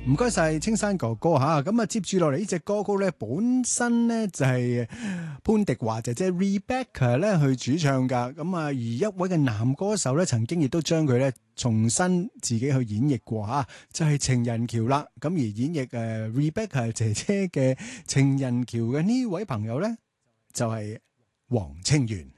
唔該晒青山哥哥吓，咁啊接住落嚟呢隻歌曲咧，本身咧就係潘迪華姐姐 Rebecca 咧去主唱噶，咁啊而一位嘅男歌手咧，曾經亦都將佢咧重新自己去演繹過吓，就係情人橋啦。咁而演繹Rebecca 姐姐嘅情人橋嘅呢位朋友咧，就係黃清源。